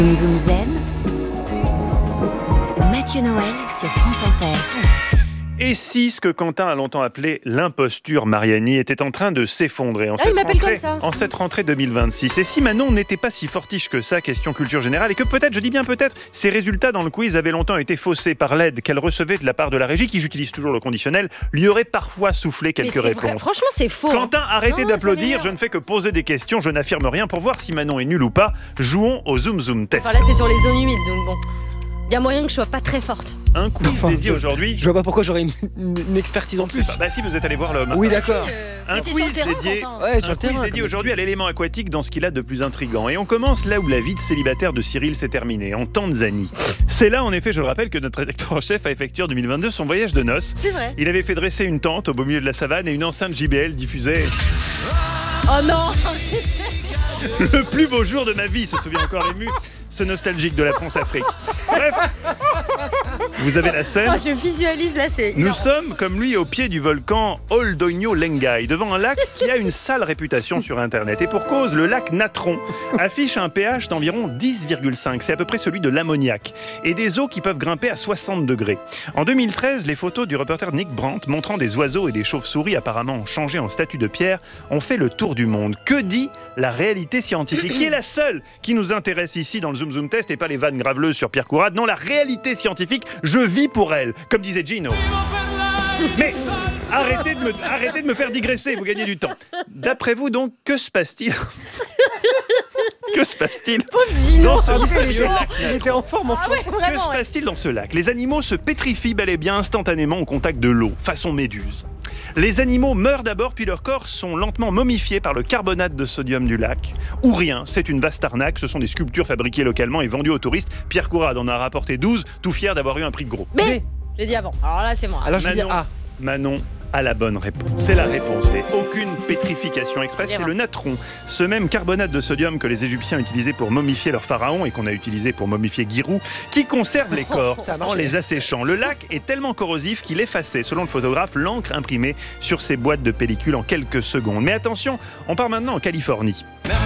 Zoom Zen, Mathieu Noël sur France Inter. Et si ce que Quentin a longtemps appelé l'imposture Mariani était en train de s'effondrer en cette rentrée 2026? Et si Manon n'était pas si fortiche que ça, question culture générale, et que peut-être, je dis bien peut-être, ses résultats dans le quiz avaient longtemps été faussés par l'aide qu'elle recevait de la part de la régie, qui, j'utilise toujours le conditionnel, lui aurait parfois soufflé quelques réponses. Vrai. Franchement, c'est faux. Quentin, arrêtez d'applaudir, je ne fais que poser des questions, je n'affirme rien pour voir si Manon est nulle ou pas. Jouons au Zoom Zoom Test. Enfin, là, c'est sur les zones humides, donc bon. Il y a moyen que je sois pas très forte. Un quiz dédié aujourd'hui. Je vois pas pourquoi j'aurais une expertise en plus. Bah si, vous êtes allé voir l'homme. Oui, d'accord. Un quiz dédié, dédié aujourd'hui à l'élément aquatique dans ce qu'il a de plus intriguant. Et on commence là où la vie de célibataire de Cyril s'est terminée, en Tanzanie. C'est là, en effet, je le rappelle, que notre rédacteur en chef a effectué en 2022 son voyage de noces. C'est vrai. Il avait fait dresser une tente au beau milieu de la savane et une enceinte JBL diffusait... Oh non. Le plus beau jour de ma vie, se souvient encore ému ce nostalgique de la France-Afrique. Bref, vous avez la scène. Oh, je visualise la scène. Nous sommes, comme lui, au pied du volcan Oldonyo Lengai, devant un lac qui a une sale réputation sur Internet. Et pour cause, le lac Natron affiche un pH d'environ 10,5. C'est à peu près celui de l'ammoniac. Et des eaux qui peuvent grimper à 60 degrés. En 2013, les photos du reporter Nick Brandt montrant des oiseaux et des chauves-souris apparemment changés en statues de pierre ont fait le tour du monde. Que dit la réalité scientifique, qui est la seule qui nous intéresse ici dans le Zoom Zoom Test, et pas les vannes graveleuses sur Pierre Courade? Non, la réalité scientifique, je vis pour elle, comme disait Gino. Mais arrêtez de me faire digresser, vous gagnez du temps. D'après vous donc, que se passe-t-il Que se passe-t-il dans ce mystérieux lac? Il était en forme en fait. Que se passe-t-il dans ce lac? Les animaux se pétrifient bel et bien instantanément au contact de l'eau, façon méduse. Les animaux meurent d'abord, puis leurs corps sont lentement momifiés par le carbonate de sodium du lac. Ou rien, c'est une vaste arnaque, ce sont des sculptures fabriquées localement et vendues aux touristes. Pierre Courade en a rapporté 12, tout fier d'avoir eu un prix de gros. Mais j'ai dit avant, alors là c'est moi. Alors je vais dire Manon a la bonne réponse. C'est la réponse. C'est aucune pétrification express. C'est le natron, ce même carbonate de sodium que les Égyptiens utilisaient pour momifier leurs pharaons et qu'on a utilisé pour momifier Giroud, qui conserve les corps en les asséchant. Le lac est tellement corrosif qu'il effaçait, selon le photographe, l'encre imprimée sur ces boîtes de pellicule en quelques secondes. Mais attention, on part maintenant en Californie.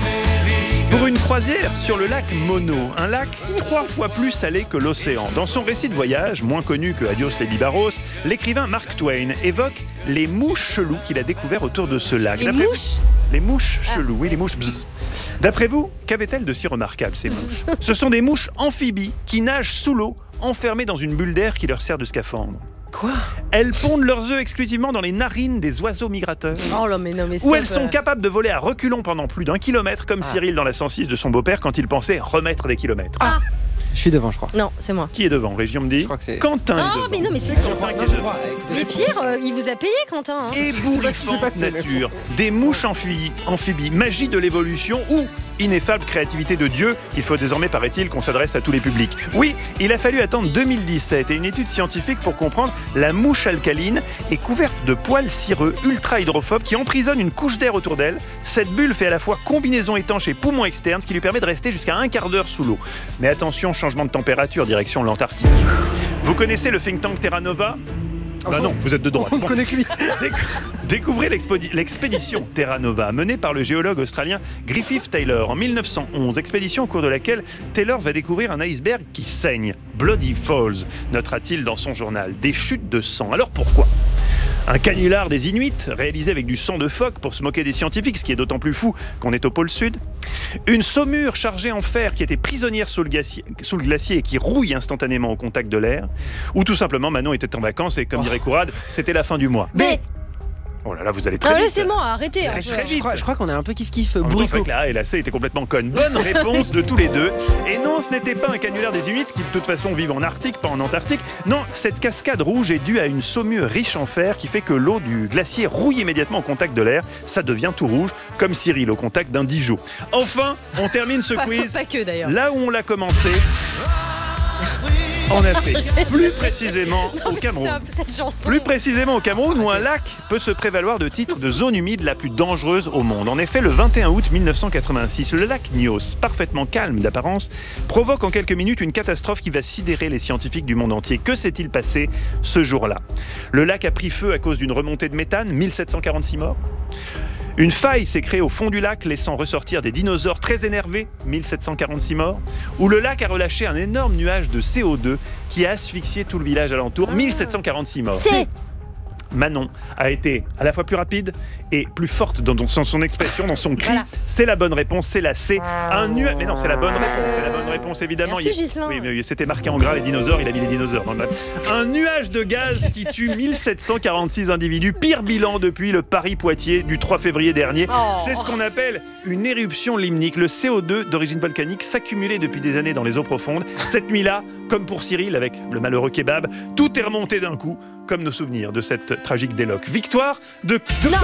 Pour une croisière sur le lac Mono, un lac 3 fois plus salé que l'océan. Dans son récit de voyage, moins connu que Adios les Bibaros, l'écrivain Mark Twain évoque les mouches cheloues qu'il a découvertes autour de ce lac. Les mouches cheloues, oui, les mouches bzz. D'après vous, qu'avaient-elles de si remarquable, ces mouches? Ce sont des mouches amphibies qui nagent sous l'eau, enfermées dans une bulle d'air qui leur sert de scaphandre. Quoi? Elles pondent leurs œufs exclusivement dans les narines des oiseaux migrateurs. Oh là, mais non, mais stop. Où elles sont capables de voler à reculons pendant plus d'1 kilomètre, comme Cyril dans la 106 de son beau-père quand il pensait remettre des kilomètres. Je suis devant, je crois. Non, c'est moi. Qui est devant? Région me dit. Je crois que c'est Quentin. Oh, mais non, mais c'est Quentin qui est devant. Mais Pierre, il vous a payé, Quentin. Hein. Ébouriffante nature, des mouches amphibies, magie de l'évolution ou ineffable créativité de Dieu. Il faut désormais, paraît-il, qu'on s'adresse à tous les publics. Oui, il a fallu attendre 2017 et une étude scientifique pour comprendre la mouche alcaline est couverte de poils cireux ultra hydrophobes qui emprisonnent une couche d'air autour d'elle. Cette bulle fait à la fois combinaison étanche et poumon externe, ce qui lui permet de rester jusqu'à un quart d'heure sous l'eau. Mais attention, changement de température, direction l'Antarctique. Vous connaissez le think tank Terra Nova? Bah non, vous êtes de droite. On ne connaît que lui. Découvrez l'expédition Terra Nova, menée par le géologue australien Griffith Taylor en 1911. Expédition au cours de laquelle Taylor va découvrir un iceberg qui saigne. Bloody Falls, notera-t-il dans son journal. Des chutes de sang. Alors pourquoi? Un canular des Inuits, réalisé avec du sang de phoque pour se moquer des scientifiques, ce qui est d'autant plus fou qu'on est au pôle sud. Une saumure chargée en fer qui était prisonnière sous le glacier et qui rouille instantanément au contact de l'air. Ou tout simplement, Manon était en vacances et comme dirait Courade, c'était la fin du mois. Mais oh là là, vous allez très vite. Laissez-moi, arrêtez. Très vite. Je crois qu'on est un peu kiff-kiff En même temps, c'est bourricot. vrai que la A et la C étaient complètement connes. Bonne réponse de tous les deux. Et non, ce n'était pas un canular des Inuits qui de toute façon vivent en Arctique, pas en Antarctique. Non, cette cascade rouge est due à une saumure riche en fer qui fait que l'eau du glacier rouille immédiatement au contact de l'air. Ça devient tout rouge, comme Cyril au contact d'un Dijon. Enfin, on termine ce quiz Pas que d'ailleurs. là où on l'a commencé. En Afrique, plus précisément au Cameroun. Stop cette chanson. Plus précisément au Cameroun, où un lac peut se prévaloir de titre de zone humide la plus dangereuse au monde. En effet, le 21 août 1986, le lac Nyos, parfaitement calme d'apparence, provoque en quelques minutes une catastrophe qui va sidérer les scientifiques du monde entier. Que s'est-il passé ce jour-là? Le lac a pris feu à cause d'une remontée de méthane, 1746 morts. Une faille s'est créée au fond du lac, laissant ressortir des dinosaures très énervés, 1746 morts, où le lac a relâché un énorme nuage de CO2 qui a asphyxié tout le village alentour, 1746 morts. Manon a été à la fois plus rapide et plus forte dans son expression, dans son cri. Voilà. C'est la bonne réponse, c'est la C. Mais non, c'est la bonne réponse, c'est la bonne réponse évidemment. Merci Ghislain. Oui, mais c'était marqué en gras les dinosaures, il a mis les dinosaures dans le map. Un nuage de gaz qui tue 1746 individus, pire bilan depuis le Paris-Poitiers du 3 février dernier. C'est ce qu'on appelle une éruption limnique. Le CO2 d'origine volcanique s'accumulait depuis des années dans les eaux profondes. Cette nuit-là, comme pour Cyril avec le malheureux kebab, tout est remonté d'un coup, comme nos souvenirs de cette tragique déloque. Victoire de... Non.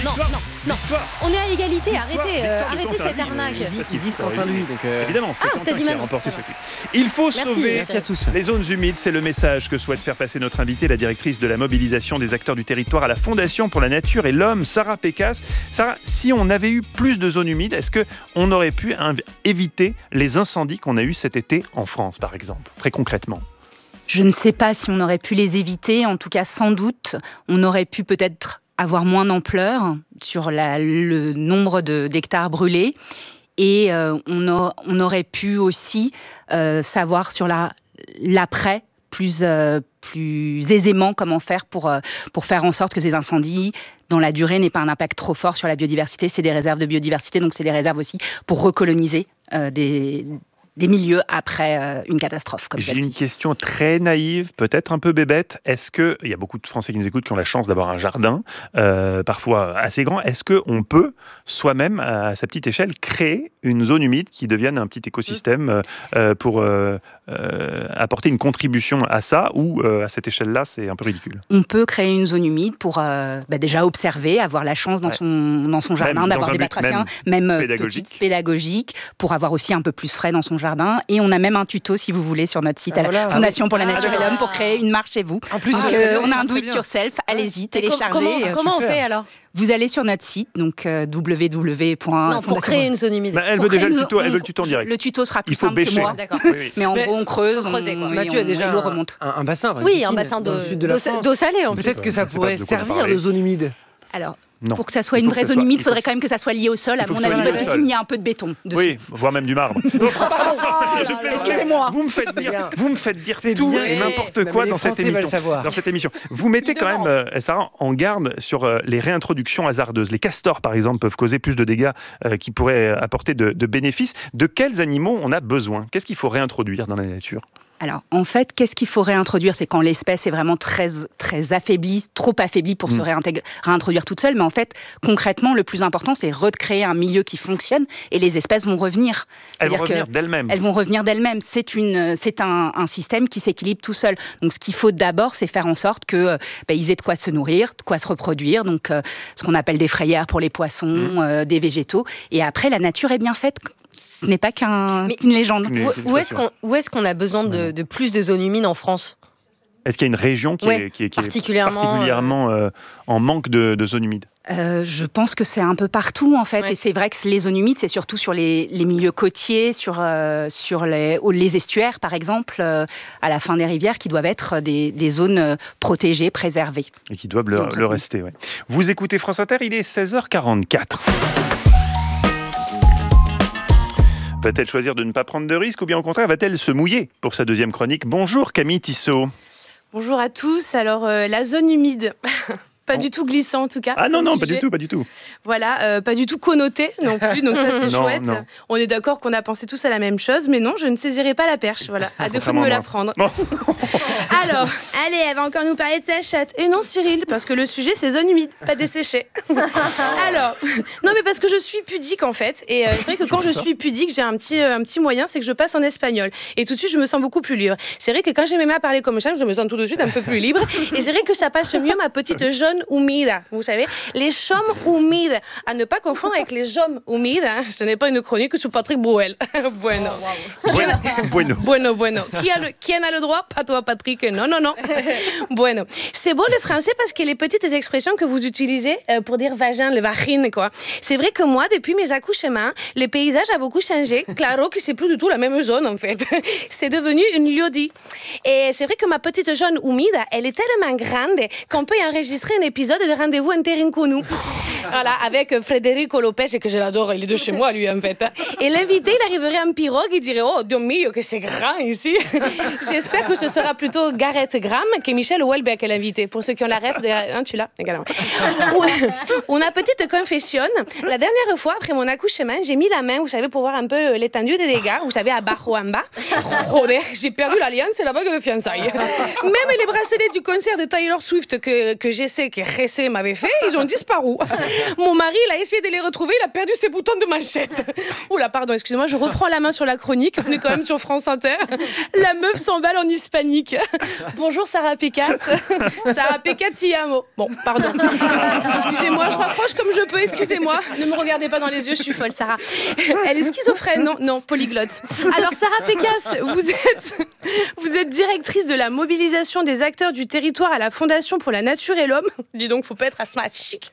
On est à égalité, arrêtez cette arnaque. Ils disent Quentin lui. Évidemment, c'est Quentin qui a remporté ce clip. Il faut sauver les zones humides, c'est le message que souhaite faire passer notre invitée, la directrice de la mobilisation des acteurs du territoire à la Fondation pour la Nature et l'Homme, Sarah Pécasse. Sarah, si on avait eu plus de zones humides, est-ce qu'on aurait pu éviter les incendies qu'on a eus cet été en France, par exemple, très concrètement ? Je ne sais pas si on aurait pu les éviter. En tout cas, sans doute, on aurait pu peut-être avoir moins d'ampleur sur le nombre d'hectares brûlés. Et on aurait pu aussi savoir sur l'après plus aisément comment faire pour faire en sorte que ces incendies, dans la durée, n'aient pas un impact trop fort sur la biodiversité. C'est des réserves de biodiversité, donc c'est des réserves aussi pour recoloniser des milieux après une catastrophe comme celle-ci. J'ai une question très naïve, peut-être un peu bébête. Est-ce que, il y a beaucoup de Français qui nous écoutent qui ont la chance d'avoir un jardin, parfois assez grand, est-ce qu'on peut soi-même, à sa petite échelle, créer une zone humide qui devienne un petit écosystème pour apporter une contribution à ça, ou à cette échelle-là, c'est un peu ridicule? On peut créer une zone humide pour déjà observer, avoir la chance dans son jardin d'avoir des batraciens, même pédagogiques, pour avoir aussi un peu plus frais dans son jardin. Et on a même un tuto, si vous voulez, sur notre site à la Fondation pour la Nature et l'Homme pour créer une marche chez vous. En plus, on a un do it yourself. Allez-y, téléchargez. Comment on fait alors ? Vous allez sur notre site, donc www. Non, pour créer une zone humide. Elle veut déjà le tuto, elle veut le tuto en direct. Le tuto sera plus simple que moi. Mais en gros, on creuse. Mathieu a déjà l'eau remonte. Un bassin. Oui, un bassin d'eau salée. Peut-être que ça pourrait servir de zone humide. Alors, pour que ça soit une vraie zone humide, il faudrait quand même que ça soit lié au sol. À mon avis, il y a un peu de béton dessus. Oui, voire même du marbre. Excusez-moi. Vous me faites dire tout et n'importe quoi dans cette émission. Vous mettez quand même, Sarah, en garde sur les réintroductions hasardeuses. Les castors, par exemple, peuvent causer plus de dégâts qui pourraient apporter de bénéfices. De quels animaux on a besoin ? Qu'est-ce qu'il faut réintroduire dans la nature ? Alors, en fait, qu'est-ce qu'il faut réintroduire ? C'est quand l'espèce est vraiment très, très affaiblie, trop affaiblie pour se réintroduire toute seule. Mais en fait, concrètement, le plus important, c'est recréer un milieu qui fonctionne et les espèces vont revenir. Elles vont revenir d'elles-mêmes. Elles vont revenir d'elles-mêmes. C'est un système qui s'équilibre tout seul. Donc, ce qu'il faut d'abord, c'est faire en sorte qu'ils aient de quoi se nourrir, de quoi se reproduire. Donc, ce qu'on appelle des frayères pour les poissons, des végétaux. Et après, la nature est bien faite. Ce n'est pas qu'une légende. Où est-ce qu'on a besoin de plus de zones humides en France ? Est-ce qu'il y a une région qui est particulièrement en manque de zones humides ? Je pense que c'est un peu partout en fait, et c'est vrai que les zones humides, c'est surtout sur les milieux côtiers, sur les estuaires par exemple, à la fin des rivières, qui doivent être des zones protégées, préservées. Et qui doivent le rester. Ouais. Vous écoutez France Inter, il est 16h44. Va-t-elle choisir de ne pas prendre de risques ou bien au contraire va-t-elle se mouiller pour sa deuxième chronique ? Bonjour Camille Tissot. Bonjour à tous. Alors la zone humide, pas du tout glissant en tout cas. Ah non, pas du tout. Voilà, pas du tout connoté non plus, donc ça c'est chouette. Non. On est d'accord qu'on a pensé tous à la même chose, mais non, je ne saisirai pas la perche, voilà, à défaut de me la prendre. Bon. Alors, allez, elle va encore nous parler de sa chatte. Et non Cyril, parce que le sujet c'est zone humide, pas desséchée. Alors, non mais parce que je suis pudique en fait, et c'est vrai que quand je suis pudique, j'ai un petit moyen, c'est que je passe en espagnol. Et tout de suite, je me sens beaucoup plus libre. C'est vrai que quand j'ai mes mains à parler comme ça, je me sens tout de suite un peu plus libre. Et c'est vrai que ça passe mieux ma petite jaune humida, vous savez, les chômes humides, à ne pas confondre avec les jaumes humides. Ce n'est pas une chronique sur Patrick Bruel. Bueno. Qui en a le droit? Pas toi, Patrick. Non. Bueno. C'est beau le français parce que les petites expressions que vous utilisez pour dire vagin, le vagine, quoi. C'est vrai que moi, depuis mes accouchements, le paysage a beaucoup changé. Claro que c'est plus du tout la même zone, en fait. C'est devenu une liodie. Et c'est vrai que ma petite jaune humide, elle est tellement grande qu'on peut y enregistrer une épisode de Rendez-vous Interinconnu. Voilà, avec Federico Lopez, que je l'adore, il est de chez moi, lui, en fait. Et l'invité, il arriverait en pirogue, il dirait « Oh, Dieu mio, que c'est grand ici !» J'espère que ce sera plutôt Gareth Graham que Michel Houellebecq, l'invité. Pour ceux qui ont la ref, tu l'as également. On a petite confession. La dernière fois, après mon accouchement, j'ai mis la main, vous savez, pour voir un peu l'étendue des dégâts, vous savez, à Bajo en bas. Joder, j'ai perdu l'alliance et la bague de fiançailles. Même les bracelets du concert de Taylor Swift que j'essaie, que Jessé m'avait fait, ils ont disparu. Mon mari, il a essayé de les retrouver, il a perdu ses boutons de manchette. Oula, pardon, excusez-moi, je reprends la main sur la chronique. On est quand même sur France Inter. La meuf s'emballe en hispanique. Bonjour Sarah Pécasse. Sarah Pécasse, ti amo. Bon, pardon. Excusez-moi, je rapproche comme je peux, excusez-moi. Ne me regardez pas dans les yeux, je suis folle, Sarah. Elle est schizophrène, non, polyglotte. Alors, Sarah Pécasse, vous êtes directrice de la mobilisation des acteurs du territoire à la Fondation pour la Nature et l'Homme. Dis donc, faut pas être asthmatique.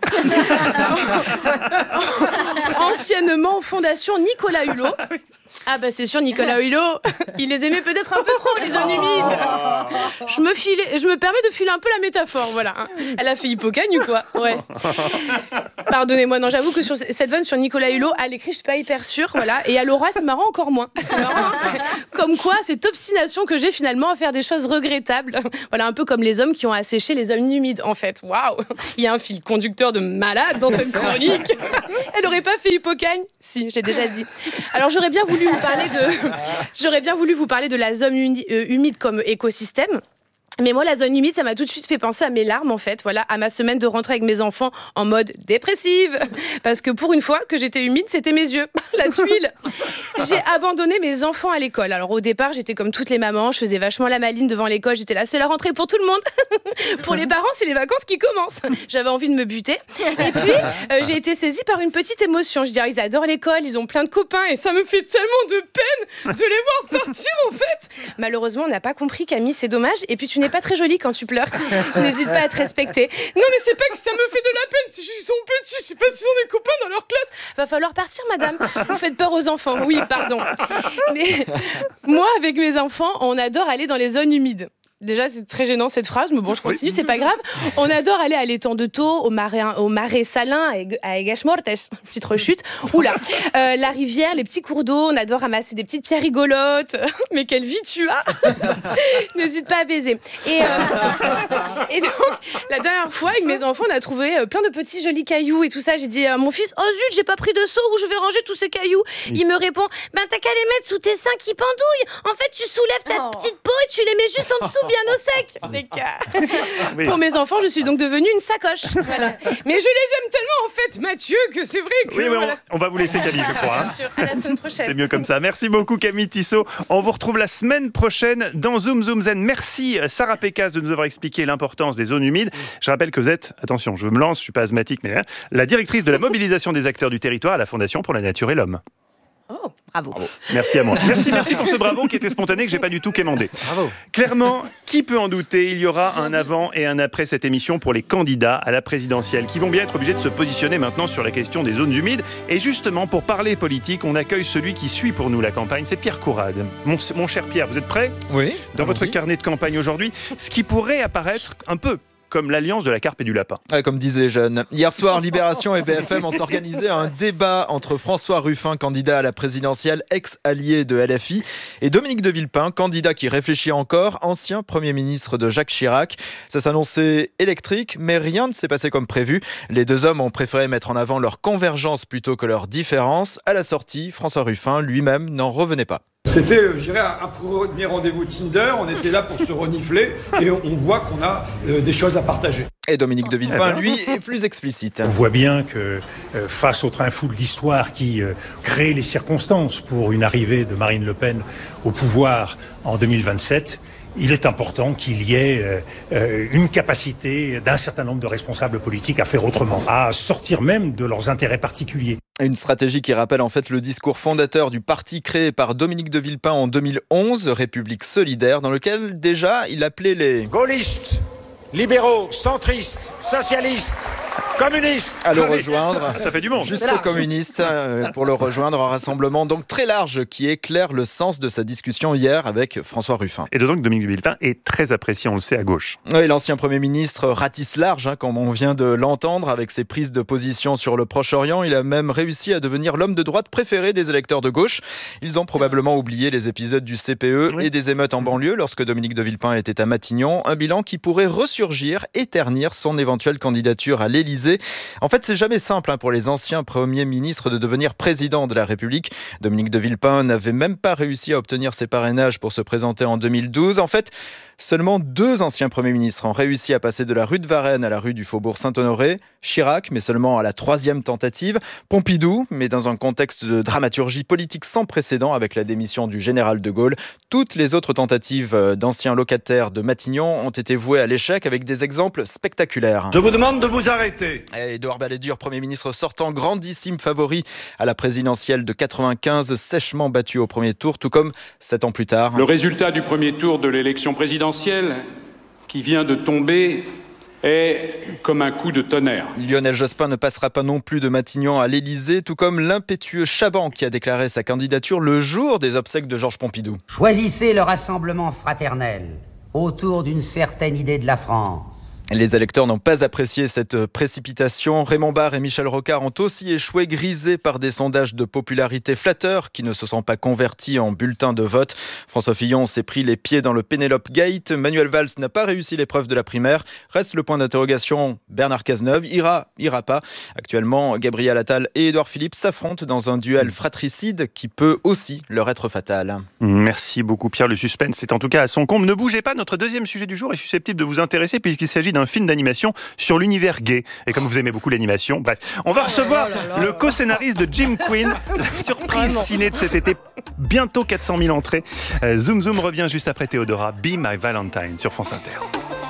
Anciennement Fondation Nicolas Hulot. Ah bah c'est sûr, Nicolas Hulot, il les aimait peut-être un peu trop, les zones humides. Je me permets de filer un peu la métaphore, voilà. Elle a fait Hippocagne ou quoi? Ouais. Pardonnez-moi, non, j'avoue que sur cette vanne sur Nicolas Hulot, à l'écrit, je suis pas hyper sûre, voilà. Et à Laura, c'est marrant encore moins. C'est marrant. Comme quoi, cette obstination que j'ai finalement à faire des choses regrettables. Voilà, un peu comme les hommes qui ont asséché les zones humides, en fait. Waouh, il y a un fil conducteur de malade dans cette chronique. Elle aurait pas fait Hippocagne? Si, j'ai déjà dit. Alors j'aurais bien voulu vous parler de la zone humide comme écosystème. Mais moi, la zone humide, ça m'a tout de suite fait penser à mes larmes, en fait. Voilà, à ma semaine de rentrée avec mes enfants en mode dépressive. Parce que pour une fois que j'étais humide, c'était mes yeux, la tuile. J'ai abandonné mes enfants à l'école. Alors au départ, j'étais comme toutes les mamans, je faisais vachement la maline devant l'école. J'étais là, c'est la rentrée pour tout le monde. Pour les parents, c'est les vacances qui commencent. J'avais envie de me buter. Et puis, j'ai été saisie par une petite émotion. Je dis, ils adorent l'école, ils ont plein de copains et ça me fait tellement de peine de les voir partir, en fait. Malheureusement, on n'a pas compris, Camille, c'est dommage. Et puis, tu n'es pas très jolie quand tu pleures. N'hésite pas à te respecter. Non, mais c'est pas que ça me fait de la peine. C'est juste qu'ils sont petits. Je sais pas s'ils ont des copains dans leur classe. Va falloir partir, madame. Vous faites peur aux enfants. Oui, pardon. Mais moi, avec mes enfants, on adore aller dans les zones humides. Déjà, c'est très gênant cette phrase, mais bon, je continue, c'est pas grave. On adore aller à l'étang de Thau, au marais salin, à Aigues-Mortes, petite rechute. Oula, la rivière, les petits cours d'eau, on adore ramasser des petites pierres rigolotes. Mais quelle vie tu as! N'hésite pas à baiser. Et donc, la dernière fois, avec mes enfants, on a trouvé plein de petits jolis cailloux et tout ça. J'ai dit à mon fils, oh zut, j'ai pas pris de seau où je vais ranger tous ces cailloux. Il me répond, t'as qu'à les mettre sous tes seins qui pendouillent. En fait, tu soulèves ta petite peau et tu les mets juste en dessous, bien au sec. Oui. Pour mes enfants, je suis donc devenue une sacoche. Voilà. Mais je les aime tellement, en fait, Mathieu, que c'est vrai que... Oui, voilà. On va vous laisser, Camille, je crois. Bien sûr, à la semaine prochaine. C'est mieux comme ça. Merci beaucoup, Camille Tissot. On vous retrouve la semaine prochaine dans Zoom Zoom Zen. Merci, Sarah Pécasse, de nous avoir expliqué l'importance des zones humides. Je rappelle que vous êtes, attention, je me lance, je ne suis pas asthmatique, mais la directrice de la mobilisation des acteurs du territoire à la Fondation pour la Nature et l'Homme. Oh, bravo. Merci à moi. Merci pour ce bravo qui était spontané, que j'ai pas du tout quémandé. Bravo. Clairement, qui peut en douter, il y aura un avant et un après cette émission pour les candidats à la présidentielle qui vont bien être obligés de se positionner maintenant sur la question des zones humides. Et justement, pour parler politique, on accueille celui qui suit pour nous la campagne, c'est Pierre Courade. Mon cher Pierre, vous êtes prêt? Oui. Dans votre carnet de campagne aujourd'hui, ce qui pourrait apparaître un peu comme l'alliance de la carpe et du lapin. Comme disent les jeunes. Hier soir, Libération et BFM ont organisé un débat entre François Ruffin, candidat à la présidentielle, ex-allié de LFI, et Dominique de Villepin, candidat qui réfléchit encore, ancien Premier ministre de Jacques Chirac. Ça s'annonçait électrique, mais rien ne s'est passé comme prévu. Les deux hommes ont préféré mettre en avant leur convergence plutôt que leur différence. À la sortie, François Ruffin lui-même n'en revenait pas. C'était, je dirais, un premier rendez-vous Tinder. On était là pour se renifler et on voit qu'on a des choses à partager. Et Dominique de Villepin, lui, est plus explicite. On voit bien que face au train fou de l'histoire qui crée les circonstances pour une arrivée de Marine Le Pen au pouvoir en 2027, il est important qu'il y ait une capacité d'un certain nombre de responsables politiques à faire autrement, à sortir même de leurs intérêts particuliers. Une stratégie qui rappelle en fait le discours fondateur du parti créé par Dominique de Villepin en 2011, République solidaire, dans lequel déjà il appelait les gaullistes, libéraux, centristes, socialistes Communiste. À le rejoindre. Ça fait du monde. Jusqu'aux communistes, pour le rejoindre, un rassemblement donc très large qui éclaire le sens de sa discussion hier avec François Ruffin. Et d'autant que Dominique de Villepin est très apprécié, on le sait, à gauche. Oui, l'ancien Premier ministre ratisse large, comme on vient de l'entendre, avec ses prises de position sur le Proche-Orient. Il a même réussi à devenir l'homme de droite préféré des électeurs de gauche. Ils ont probablement oublié les épisodes du CPE et des émeutes en banlieue lorsque Dominique de Villepin était à Matignon. Un bilan qui pourrait ressurgir et ternir son éventuelle candidature à l'Élysée. En fait, c'est jamais simple pour les anciens premiers ministres de devenir président de la République. Dominique de Villepin n'avait même pas réussi à obtenir ses parrainages pour se présenter en 2012. En fait, seulement 2 anciens premiers ministres ont réussi à passer de la rue de Varennes à la rue du Faubourg Saint-Honoré. Chirac, mais seulement à la 3e tentative. Pompidou, mais dans un contexte de dramaturgie politique sans précédent avec la démission du général de Gaulle. Toutes les autres tentatives d'anciens locataires de Matignon ont été vouées à l'échec avec des exemples spectaculaires. Je vous demande de vous arrêter. Édouard Balladur, Premier ministre sortant, grandissime favori à la présidentielle de 95, sèchement battu au premier tour, tout comme 7 ans plus tard. Le résultat du premier tour de l'élection présidentielle qui vient de tomber est comme un coup de tonnerre. Lionel Jospin ne passera pas non plus de Matignon à l'Élysée, tout comme l'impétueux Chaban qui a déclaré sa candidature le jour des obsèques de Georges Pompidou. Choisissez le rassemblement fraternel autour d'une certaine idée de la France. Les électeurs n'ont pas apprécié cette précipitation. Raymond Barre et Michel Rocard ont aussi échoué, grisés par des sondages de popularité flatteurs qui ne se sont pas convertis en bulletins de vote. François Fillon s'est pris les pieds dans le Pénélope Gate. Manuel Valls n'a pas réussi l'épreuve de la primaire. Reste le point d'interrogation, Bernard Cazeneuve ira pas. Actuellement, Gabriel Attal et Édouard Philippe s'affrontent dans un duel fratricide qui peut aussi leur être fatal. Merci beaucoup Pierre, le suspense est en tout cas à son comble. Ne bougez pas, notre deuxième sujet du jour est susceptible de vous intéresser puisqu'il s'agit d'un film d'animation sur l'univers gay. Et comme vous aimez beaucoup l'animation, bref, on va recevoir le co-scénariste de Jim Quinn, la surprise ciné de cet été, bientôt 400 000 entrées. Zoom Zoom revient juste après Théodora, Be My Valentine sur France Inter.